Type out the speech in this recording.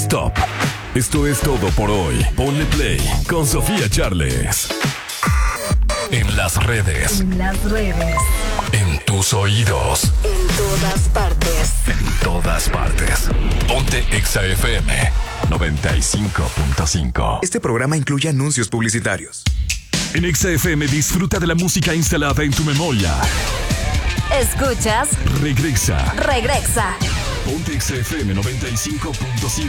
stop. Esto es todo por hoy. Ponle play con Sofía Charles. En las redes. En las redes. En tus oídos. En todas partes. En todas partes. Ponte Exa FM 95.5. Este programa incluye anuncios publicitarios. En Exa FM disfruta de la música instalada en tu memoria. Escuchas. Regresa. Regresa. Ponte Exa FM 95.5.